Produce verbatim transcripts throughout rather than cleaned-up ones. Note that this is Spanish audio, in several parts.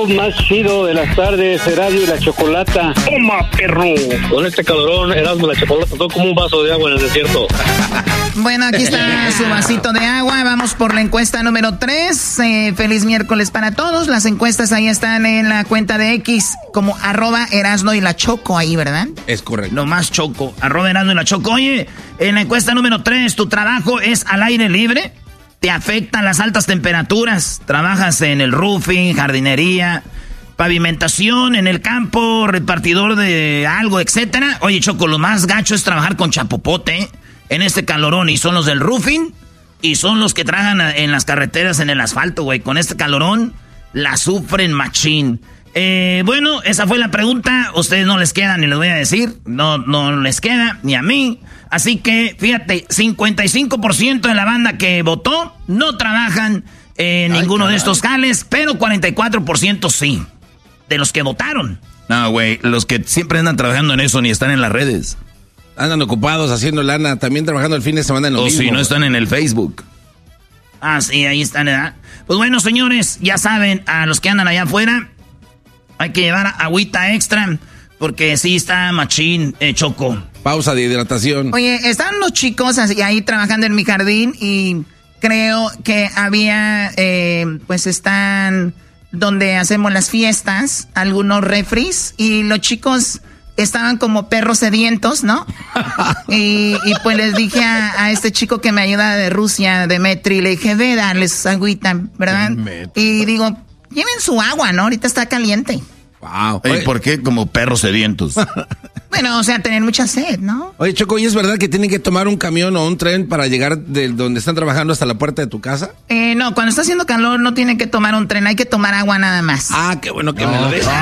show más chido de las tardes, Erasmo y la Chocolata. ¡Toma, perro! Con este calorón, Erasmo y la Chocolata son como un vaso de agua en el desierto. Bueno, aquí está su vasito de agua. Vamos por la encuesta número tres. Eh, feliz miércoles para todos. Las encuestas ahí están en la cuenta de X como arroba Erasmo y la Choco ahí, ¿verdad? Es correcto. Lo más Choco, arroba Erasmo y la Choco. Oye, en la encuesta número tres, ¿tu trabajo es al aire libre? ¿Te afectan las altas temperaturas? ¿Trabajas en el roofing, jardinería, pavimentación, en el campo, repartidor de algo, etcétera? Oye, Choco, lo más gacho es trabajar con chapopote, ¿eh? En este calorón, y son los del roofing y son los que trabajan en las carreteras, en el asfalto, güey. Con este calorón la sufren machín. Eh, bueno, esa fue la pregunta. Ustedes no les queda ni les voy a decir. No, no les queda ni a mí. Así que, fíjate, cincuenta y cinco por ciento de la banda que votó no trabajan en Ay, ninguno caray. de estos jales, pero cuarenta y cuatro por ciento sí, de los que votaron. No, güey, los que siempre andan trabajando en eso ni están en las redes. Andan ocupados haciendo lana, también trabajando el fin de semana en lo o mismo. O si no están en el Facebook. Ah, sí, ahí están, ¿verdad? Pues bueno, señores, ya saben, a los que andan allá afuera, hay que llevar agüita extra, porque sí está machín, eh, Choco. Pausa de hidratación. Oye, estaban los chicos así, ahí trabajando en mi jardín y creo que había, eh, pues están donde hacemos las fiestas, algunos refris, y los chicos estaban como perros sedientos, ¿no? y, y pues les dije a, a este chico que me ayuda de Rusia, Demetri, le dije, ve, darles agüita, ¿verdad? Demetri. Y digo, lleven su agua, ¿no? Ahorita está caliente. Wow. Oye, ¿por qué como perros sedientos? Bueno, o sea, tener mucha sed, ¿no? Oye, Choco, ¿y es verdad que tienen que tomar un camión o un tren para llegar de donde están trabajando hasta la puerta de tu casa? Eh, no, cuando está haciendo calor no tienen que tomar un tren, hay que tomar agua nada más. Ah, qué bueno que no, me lo des.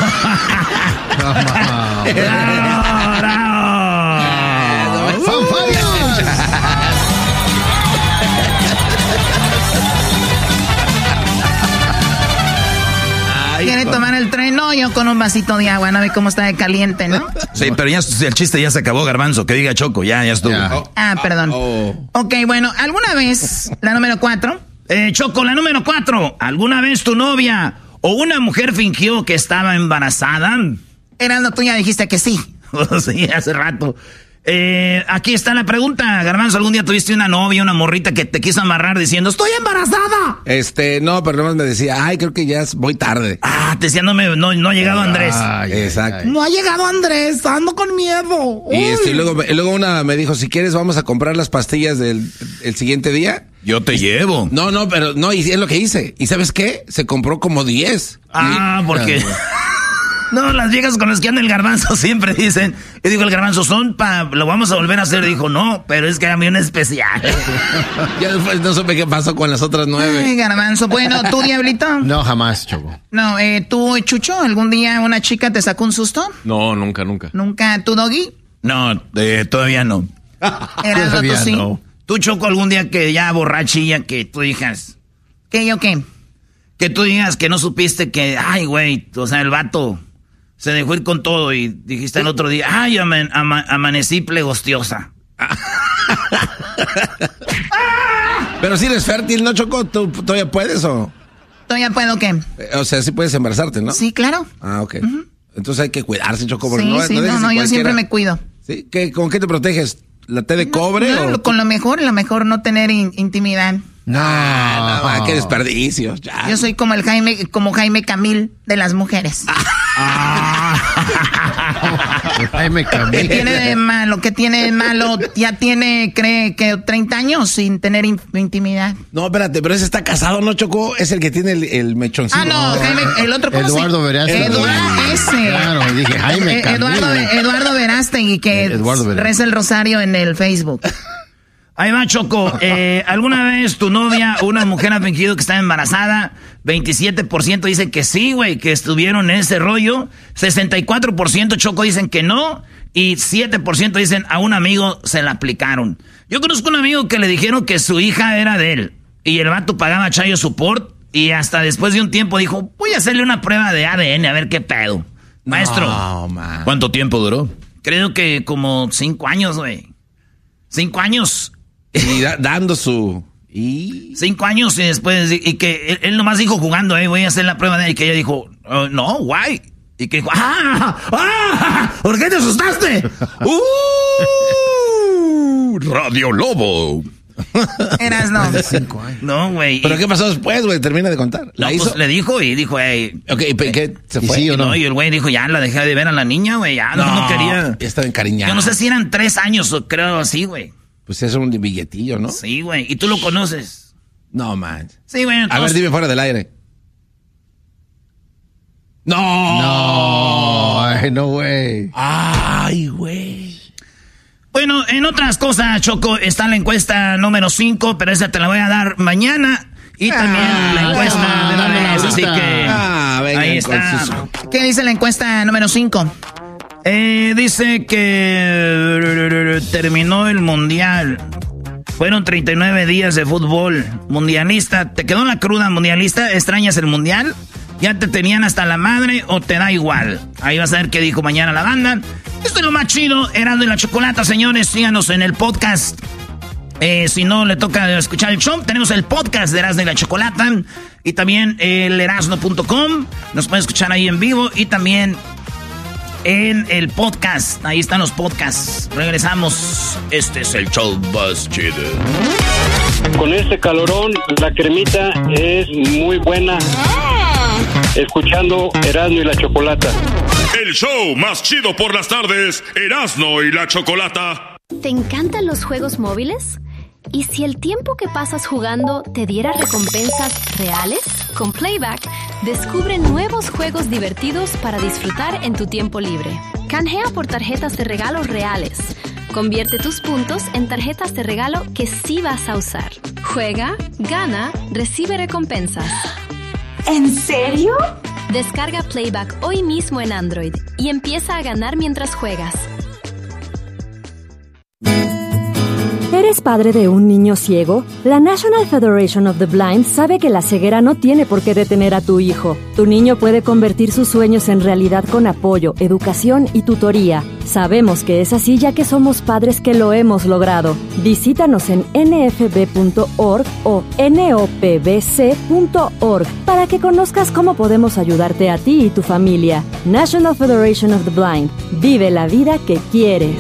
¿Quiere tomar el tren? No, yo con un vasito de agua, no ve cómo está de caliente, ¿no? Sí, pero ya el chiste ya se acabó, Garbanzo, que diga Choco, ya, ya estuvo. Yeah. Oh, ah, perdón. Oh. Ok, bueno, ¿alguna vez, la número cuatro? Eh, Choco, la número cuatro, ¿alguna vez tu novia o una mujer fingió que estaba embarazada? Erasmo, tú ya dijiste que sí. Sí, hace rato. Eh, aquí está la pregunta, Garbanzo, ¿algún día tuviste una novia, una morrita que te quiso amarrar diciendo, estoy embarazada? Este, no, pero nomás me decía, ay, creo que ya voy tarde. Ah, te decía, no, me, no, no ha llegado Andrés. Ay, exacto. No ha llegado Andrés, ando con miedo. Y, este, y luego, luego una me dijo, si quieres vamos a comprar las pastillas del el siguiente día. Yo te llevo. No, no, pero no, y es lo que hice. ¿Y sabes qué? Se compró como diez. Ah, y, porque... No, las viejas con las que anda el Garbanzo siempre dicen, y digo, el Garbanzo son pa, lo vamos a volver a hacer. Dijo, no, pero es que era un especial. Ya después no supe qué pasó con las otras nueve. Ay, Garbanzo, bueno, ¿tú, Diablito? No, jamás, Choco. No, eh, ¿tú, Chucho, algún día una chica te sacó un susto? No, nunca, nunca. ¿Nunca? ¿Tú, Doggy? No, eh, todavía no. Era todavía tú sí. No. ¿Tú, Choco, algún día que ya borrachilla, que tú digas, ¿qué yo qué? Que tú digas que no supiste que, ay, güey, o sea, el vato... Se dejó ir con todo y dijiste el otro día, ay, aman, ama, amanecí plegostiosa. Pero si eres fértil, ¿no, Choco? ¿Tú todavía puedes o...? ¿Todavía puedo qué? O sea, sí puedes embarazarte, ¿no? Sí, claro. Ah, ok. Uh-huh. Entonces hay que cuidarse, Choco. Sí, no, sí, no, no, no yo siempre me cuido. ¿Sí? ¿Qué, ¿Con qué te proteges? ¿La té de no, cobre? No, o... con lo mejor, lo mejor no tener in, intimidad. No, no, no, qué desperdicio. Ya. Yo soy como el Jaime, como Jaime Camil de las mujeres. Ah. Jaime Camil. ¿Qué tiene de malo? ¿Qué tiene de malo? Ya tiene, cree que treinta años sin tener in, intimidad. No, espérate, pero ese está casado, ¿no, Choco? Es el que tiene el, el mechoncito. Ah, no, Jaime, el otro, ¿cómo Eduardo se? Verástegui. Eduardo, ese. Claro, dije Jaime eh, Camil. Eduardo, Eduardo Verástegui, que Eduardo Verástegui. reza el rosario en el Facebook. Ahí va, Choco. Eh, ¿Alguna vez tu novia o una mujer ha fingido que está embarazada? veintisiete por ciento dicen que sí, güey, que estuvieron en ese rollo. sesenta y cuatro por ciento, Choco, dicen que no. Y siete por ciento dicen a un amigo se la aplicaron. Yo conozco un amigo que le dijeron que su hija era de él. Y el vato pagaba chayo support. Y hasta después de un tiempo dijo, voy a hacerle una prueba de A D N a ver qué pedo. Maestro. No, man. ¿Cuánto tiempo duró? Creo que como cinco años, güey. Cinco años. Y da, dando su... ¿Y? Cinco años y después... Y que él, él nomás dijo jugando, eh, voy a hacer la prueba de él. Y que ella dijo, Uh, no, guay. Y que dijo, ¡ah! ¡Ah! ¿Por qué te asustaste? ¡Uh! Radio Lobo. Eras no. No, güey. ¿Pero qué pasó después, güey? Termina de contar. ¿La no, hizo? Pues, le dijo y dijo, hey. Ok, ¿qué? ¿Se fue? ¿Sí o no? No, y el güey dijo, ya la dejé de ver a la niña, güey. Ya no, no, no quería. Ya estaba encariñada. Yo no sé si eran tres años o creo así, güey. Pues es un billetillo, ¿no? Sí, güey. ¿Y tú lo conoces? No, man. Sí, güey. Entonces... A ver, dime fuera del aire. No. No. Ay, no, güey. Ay, güey. Bueno, en otras cosas, Choco, está la encuesta número cinco, pero esa te la voy a dar mañana. Y también ah, la encuesta ah, de una vez, así que ah, ahí está. ¿Qué dice la encuesta número cinco? Eh, dice que terminó el mundial. Fueron treinta y nueve días de fútbol mundialista. ¿Te quedó la cruda mundialista? ¿Extrañas el mundial? ¿Ya te tenían hasta la madre o te da igual? Ahí vas a ver qué dijo mañana la banda. Esto es lo más chido, Erasmo y la Chocolata, señores. Síganos en el podcast. Eh, si no le toca escuchar el show, tenemos el podcast de Erasmo y la Chocolata. Y también el erasmo punto com. Nos pueden escuchar ahí en vivo. Y también en el podcast. Ahí están los podcasts. Regresamos. Este es el show más chido. Con este calorón, la cremita es muy buena. Escuchando Erasmo y la Chocolata. El show más chido por las tardes, Erasmo y la Chocolata. ¿Te encantan los juegos móviles? ¿Y si el tiempo que pasas jugando te diera recompensas reales? Con Playback, descubre nuevos juegos divertidos para disfrutar en tu tiempo libre. Canjea por tarjetas de regalo reales. Convierte tus puntos en tarjetas de regalo que sí vas a usar. Juega, gana, recibe recompensas. ¿En serio? Descarga Playback hoy mismo en Android y empieza a ganar mientras juegas. ¿Eres padre de un niño ciego? La National Federation of the Blind sabe que la ceguera no tiene por qué detener a tu hijo. Tu niño puede convertir sus sueños en realidad con apoyo, educación y tutoría. Sabemos que es así ya que somos padres que lo hemos logrado. Visítanos en n f b punto org o n o p b c punto org para que conozcas cómo podemos ayudarte a ti y tu familia. National Federation of the Blind. Vive la vida que quieres.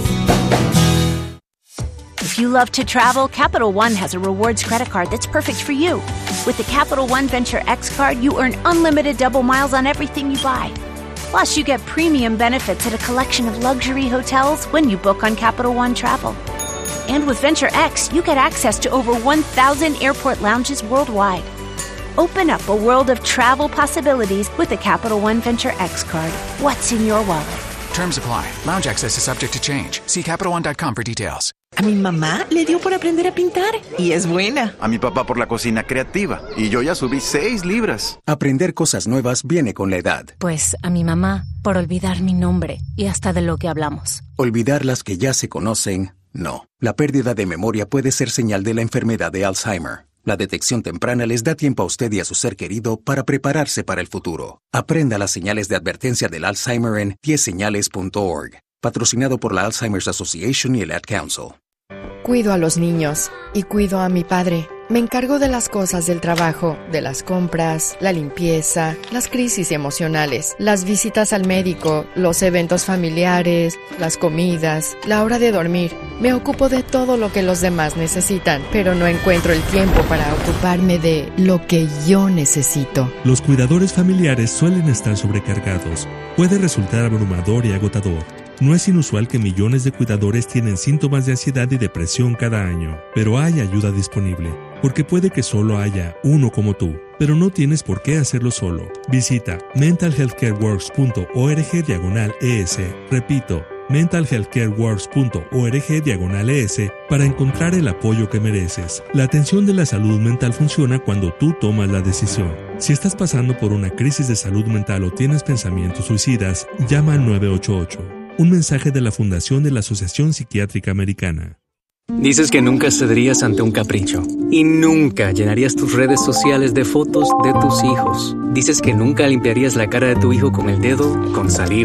If you love to travel, Capital One has a rewards credit card that's perfect for you. With the Capital One Venture X card, you earn unlimited double miles on everything you buy. Plus, you get premium benefits at a collection of luxury hotels when you book on Capital One Travel. And with Venture X, you get access to over one thousand airport lounges worldwide. Open up a world of travel possibilities with the Capital One Venture X card. What's in your wallet? Terms apply. Lounge access is subject to change. See Capital One dot com for details. A mi mamá le dio por aprender a pintar y es buena. A mi papá por la cocina creativa y yo ya subí seis libras. Aprender cosas nuevas viene con la edad. Pues a mi mamá por olvidar mi nombre y hasta de lo que hablamos. Olvidar las que ya se conocen, no. La pérdida de memoria puede ser señal de la enfermedad de Alzheimer. La detección temprana les da tiempo a usted y a su ser querido para prepararse para el futuro. Aprenda las señales de advertencia del Alzheimer en diez señales punto org. Patrocinado por la Alzheimer's Association y el Ad Council. Cuido a los niños y cuido a mi padre. Me encargo de las cosas del trabajo, de las compras, la limpieza, las crisis emocionales, las visitas al médico, los eventos familiares, las comidas, la hora de dormir. Me ocupo de todo lo que los demás necesitan, pero no encuentro el tiempo para ocuparme de lo que yo necesito. Los cuidadores familiares suelen estar sobrecargados. Puede resultar abrumador y agotador. No es inusual que millones de cuidadores tienen síntomas de ansiedad y depresión cada año, pero hay ayuda disponible, porque puede que solo haya uno como tú, pero no tienes por qué hacerlo solo. Visita mental health care works punto org diagonal es, repito, mental health care works punto org diagonal es para encontrar el apoyo que mereces. La atención de la salud mental funciona cuando tú tomas la decisión. Si estás pasando por una crisis de salud mental o tienes pensamientos suicidas, llama al nueve ocho ocho. Un mensaje de la Fundación de la Asociación Psiquiátrica Americana. Dices que nunca cederías ante un capricho y nunca llenarías tus redes sociales de fotos de tus hijos. Dices que nunca limpiarías la cara de tu hijo con el dedo con saliva.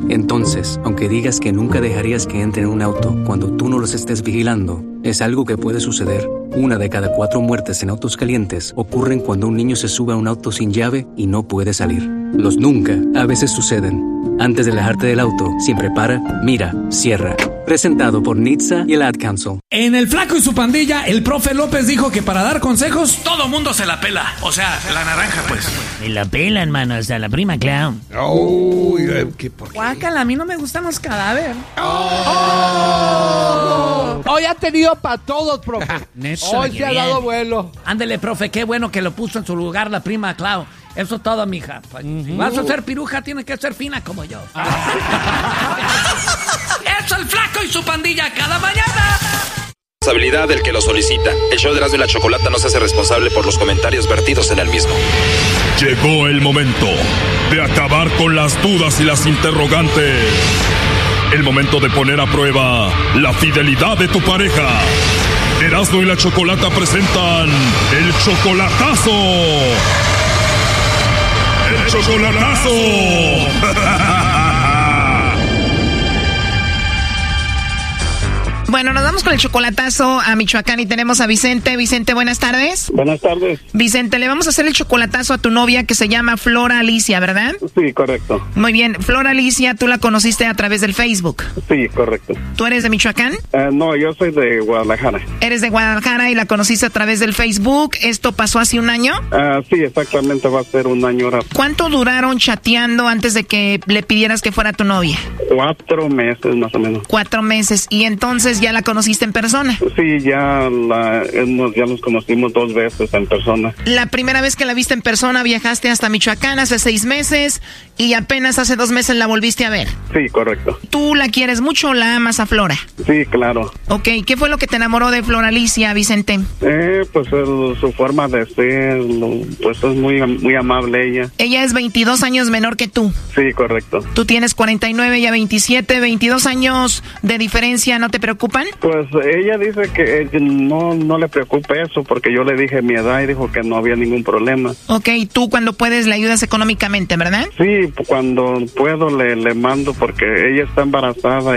Entonces, aunque digas que nunca dejarías que entren en un auto cuando tú no los estés vigilando, es algo que puede suceder. Una de cada cuatro muertes en autos calientes ocurren cuando un niño se sube a un auto sin llave y no puede salir. Los nunca a veces suceden. Antes de alejarte del auto, siempre para, mira, cierra. Presentado por N H T S A y el Ad Council. En El Flaco y su pandilla, el profe López dijo que para dar consejos, todo mundo se la pela. O sea, la naranja, pues. Me la pelan, mano, hasta la prima Clown. Oh, qué por qué. Guácala, a mí no me gustan los cadáveres. Oh. Hoy ha tenido para todos, profe. Neta, Hoy se ha bien. dado vuelo. Ándele, profe, qué bueno que lo puso en su lugar la prima Clau. Eso es todo, mija. Si vas a ser piruja, tienes que ser fina como yo. ¡Eso, El Flaco y su pandilla cada mañana! Responsabilidad del que lo solicita. El show de Erasmo y la Chocolata no se hace responsable por los comentarios vertidos en el mismo. Llegó el momento de acabar con las dudas y las interrogantes. El momento de poner a prueba la fidelidad de tu pareja. Erasmo y la Chocolata presentan el chocolatazo. ¡El chocolatazo! Bueno, nos vamos con el chocolatazo a Michoacán y tenemos a Vicente. Vicente, buenas tardes. Buenas tardes. Vicente, le vamos a hacer el chocolatazo a tu novia que se llama Flora Alicia, ¿verdad? Sí, correcto. Muy bien. Flora Alicia, tú la conociste a través del Facebook. Sí, correcto. ¿Tú eres de Michoacán? Uh, no, yo soy de Guadalajara. Eres de Guadalajara y la conociste a través del Facebook. ¿Esto pasó hace un año? Uh, sí, exactamente, va a ser un año ahora. ¿Cuánto duraron chateando antes de que le pidieras que fuera tu novia? Cuatro meses, más o menos. Cuatro meses. ¿Y entonces ya la conociste en persona? Sí, ya, la, nos, ya nos conocimos dos veces en persona. La primera vez que la viste en persona viajaste hasta Michoacán hace seis meses y apenas hace dos meses la volviste a ver. Sí, correcto. ¿Tú la quieres mucho o la amas a Flora? Sí, claro. Ok, ¿qué fue lo que te enamoró de Flora Alicia, Vicente? Eh, pues el, su forma de ser, lo, pues es muy, muy amable ella. Ella es veintidós años menor que tú. Sí, correcto. Tú tienes cuarenta y nueve, ella veintisiete, veintidós años de diferencia, ¿no te preocupan? Pues ella dice que eh, no, no le preocupa eso porque yo le dije mi edad y dijo que no había ningún problema. Ok, tú cuando puedes le ayudas económicamente, ¿verdad? Sí, cuando puedo le, le mando porque ella está embarazada